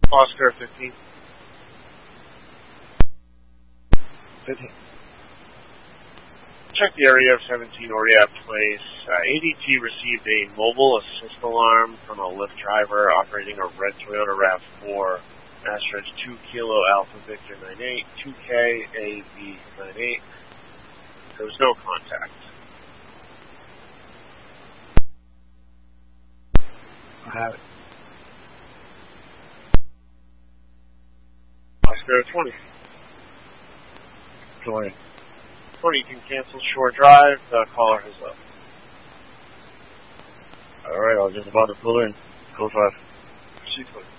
Oscar 15. 15. Check the area of 17 Oriat Place. ADT received a mobile assist alarm from a Lyft driver operating a red Toyota RAV4, Asterisk 2 Kilo Alpha Victor 98, 2K AB 98. There was no contact. I have it. Oscar 20. 20. 20, you can cancel Shore Drive. The caller has left. Alright, I was just about to pull in. Code 5. Proceed, please.